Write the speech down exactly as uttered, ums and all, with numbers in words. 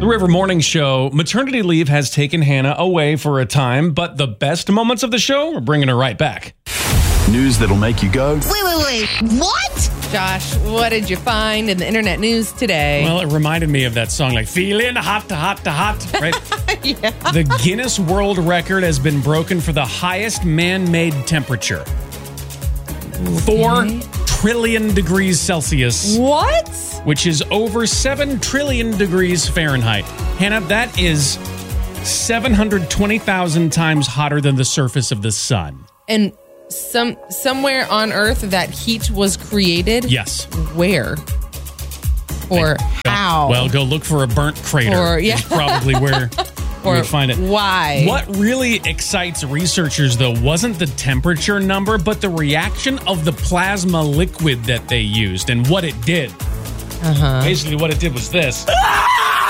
The River Morning Show. Maternity leave has taken Hannah away for a time, but the best moments of the show are bringing her right back. News that'll make you go, Wait, wait, wait. What? Josh, what did you find in the internet news today? Well, it reminded me of that song, like, feeling hot to hot to hot, right? Yeah. The Guinness World Record has been broken for the highest man-made temperature. Four trillion degrees Celsius. What? Which is over seven trillion degrees Fahrenheit. Hannah, that is seven hundred twenty thousand times hotter than the surface of the sun. And some somewhere on Earth that heat was created? Yes. Where? Or how? Well, go look for a burnt crater. Or, yeah. Is probably where or you would find it. Why? What really excites researchers, though, wasn't the temperature number, but the reaction of the plasma liquid that they used and what it did. Uh-huh. Basically, what it did was this.